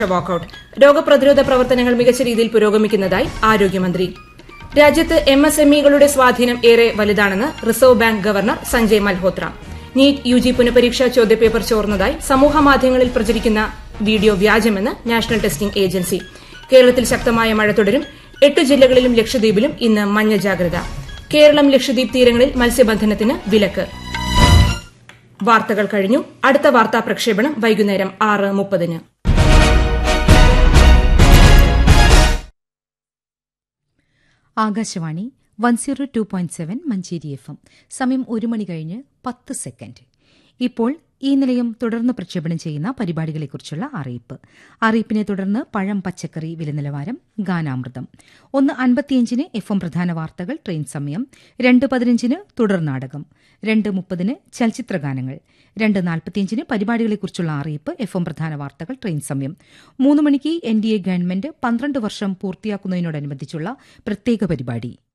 Walkout. രോഗപ്രതിരോധ പ്രവർത്തനങ്ങൾ മികച്ച രീതിയിൽ പുരോഗമിക്കുന്നതായി ആരോഗ്യമന്ത്രി. രാജ്യത്ത് MSMEകളുടെ സ്വാധീനം ഏറെ വലുതാണെന്ന് reserve bank governor Sanjay Malhotra. NEET UG പുനഃപരീക്ഷാ ചോദ്യപേപ്പർ ചോർന്നതായി സമൂഹമാധ്യമങ്ങളിൽ പ്രചരിക്കുന്ന വീഡിയോ വ്യാജമെന്ന് നാഷണൽ ടെസ്റ്റിംഗ് ഏജൻസി. കേരളത്തിൽ ശക്തമായ മഴ തുടരും. 8 ജില്ലകളിലും ലക്ഷദ്വീപിലും ഇന്ന് മഞ്ഞ ജാഗ്രത. കേരളം ലക്ഷദ്വീപ് തീരങ്ങളിൽ മത്സ്യബന്ധനത്തിന് വിലക്ക്. വാർത്തകൾ കഴിഞ്ഞു. അടുത്ത വാർത്താ പ്രക്ഷേപണം വൈകുന്നേരം 6:30. ആകാശവാണി 102.7 മഞ്ചേരി FM. സമയം 1 മണി കഴിഞ്ഞ് 10 സെക്കൻഡ്. ഇപ്പോൾ ഈ നിലയം തുടർന്ന് പ്രക്ഷേപണം ചെയ്യുന്ന പരിപാടികളെക്കുറിച്ചുള്ള അറിയിപ്പ്. അറിയിപ്പിനെ തുടർന്ന് പഴം പച്ചക്കറി വില നിലവാരം, ഗാനാമൃതം. 1:55 FM പ്രധാന വാർത്തകൾ, ട്രെയിൻ സമയം. 2:15 തുടർനാടകം. 2:30 ചലച്ചിത്രഗാനങ്ങൾ. 2:45 പരിപാടികളെക്കുറിച്ചുള്ള അറിയിപ്പ്, FM പ്രധാന വാർത്തകൾ, ട്രെയിൻ സമയം. 3 മണിക്ക് NDA ഗവൺമെന്റ് 12 വർഷം പൂർത്തിയാക്കുന്നതിനോടനുബന്ധിച്ചുള്ള പ്രത്യേക പരിപാടി.